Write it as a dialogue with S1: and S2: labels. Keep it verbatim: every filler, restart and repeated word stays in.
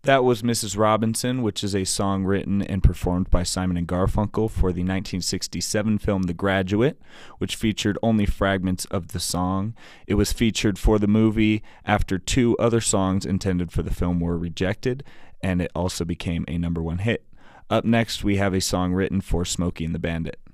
S1: That was Missus Robinson, which is a song written and performed by Simon and Garfunkel for the nineteen sixty-seven film The Graduate, which featured only fragments of the song. It was featured for the movie after two other songs intended for the film were rejected, and it also became a number one hit. Up next, we have a song written for Smokey and the Bandit.